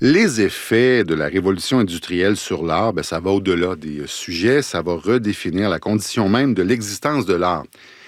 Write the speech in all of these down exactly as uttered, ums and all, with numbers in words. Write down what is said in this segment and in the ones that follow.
Les effets de la révolution industrielle sur l'art, ben, ça va au-delà des sujets, ça va redéfinir la condition même de l'existence de l'art.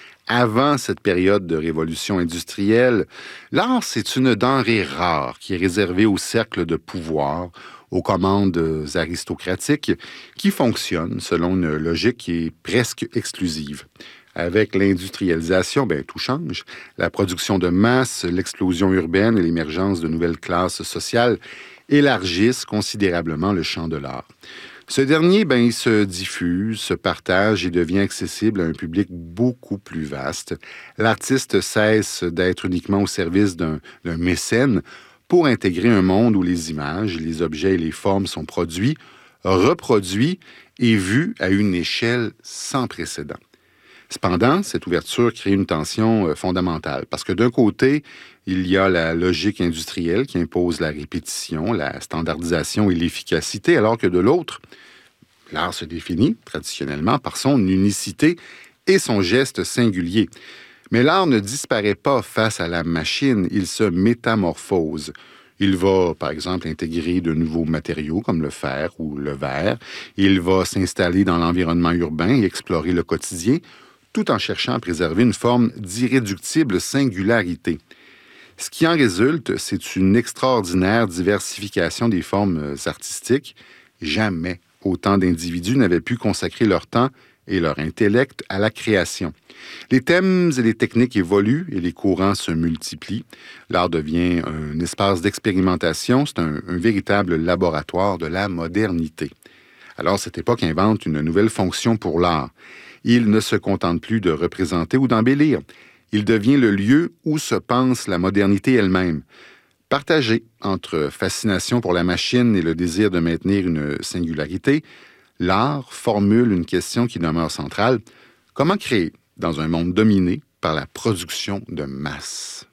Avant cette période de révolution industrielle, l'art, c'est une denrée rare qui est réservée au cercle de pouvoir, aux commandes aristocratiques, qui fonctionnent selon une logique qui est presque exclusive. Avec l'industrialisation, ben, tout change. La production de masse, l'explosion urbaine et l'émergence de nouvelles classes sociales élargissent considérablement le champ de l'art. Ce dernier, ben, il se diffuse, se partage et devient accessible à un public beaucoup plus vaste. L'artiste cesse d'être uniquement au service d'un, d'un mécène pour intégrer un monde où les images, les objets et les formes sont produits, reproduits et vus à une échelle sans précédent. Cependant, cette ouverture crée une tension euh, fondamentale parce que d'un côté, il y a la logique industrielle qui impose la répétition, la standardisation et l'efficacité, alors que de l'autre, l'art se définit traditionnellement par son unicité et son geste singulier. Mais l'art ne disparaît pas face à la machine, il se métamorphose. Il va, par exemple, intégrer de nouveaux matériaux comme le fer ou le verre. Il va s'installer dans l'environnement urbain et explorer le quotidien, tout en cherchant à préserver une forme d'irréductible singularité. Ce qui en résulte, c'est une extraordinaire diversification des formes artistiques. Jamais autant d'individus n'avaient pu consacrer leur temps et leur intellect à la création. Les thèmes et les techniques évoluent et les courants se multiplient. L'art devient un espace d'expérimentation, c'est un, un véritable laboratoire de la modernité. Alors, cette époque invente une nouvelle fonction pour l'art. Il ne se contente plus de représenter ou d'embellir. Il devient le lieu où se pense la modernité elle-même. Partagé entre fascination pour la machine et le désir de maintenir une singularité, l'art formule une question qui demeure centrale. Comment créer dans un monde dominé par la production de masse?